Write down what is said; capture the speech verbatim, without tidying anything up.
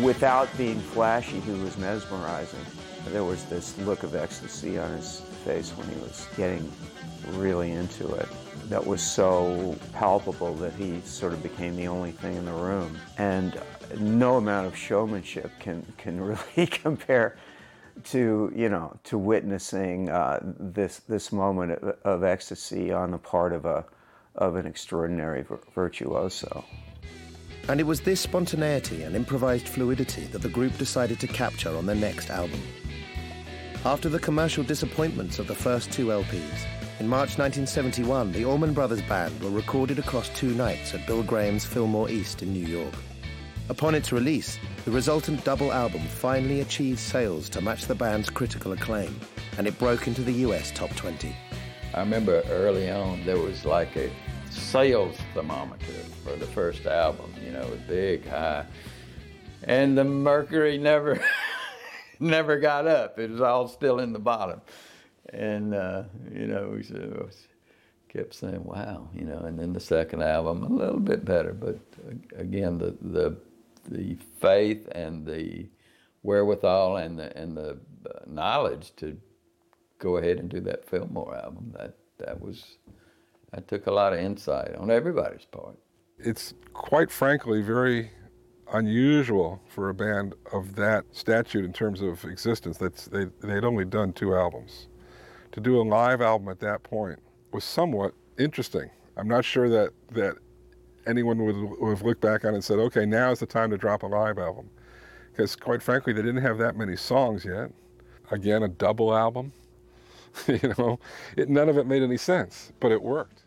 without being flashy, he was mesmerizing. There was this look of ecstasy on his face when he was getting really into it that was so palpable that he sort of became the only thing in the room. And no amount of showmanship can, can really compare to, you know, to witnessing uh, this, this moment of, of ecstasy on the part of, a, of an extraordinary vir- virtuoso. And it was this spontaneity and improvised fluidity that the group decided to capture on their next album. After the commercial disappointments of the first two L Ps, in March nineteen seventy-one, the Allman Brothers Band were recorded across two nights at Bill Graham's Fillmore East in New York. Upon its release, the resultant double album finally achieved sales to match the band's critical acclaim, and it broke into the U S top twenty. I remember early on there was like a sales thermometer for the first album, you know, big, high, and the mercury never, never got up. It was all still in the bottom. And, uh, you know, we said, kept saying, wow, you know, and then the second album, a little bit better, but again, the the the faith and the wherewithal and the and the knowledge to go ahead and do that Fillmore album, that that was, that took a lot of insight on everybody's part. It's quite frankly very unusual for a band of that stature in terms of existence. That's they they'd only done two albums. To do a live album at that point was somewhat interesting. I'm not sure that that anyone would, would have looked back on it and said, okay, now is the time to drop a live album. Because quite frankly, they didn't have that many songs yet. Again, a double album. you know, it, none of it made any sense, but it worked.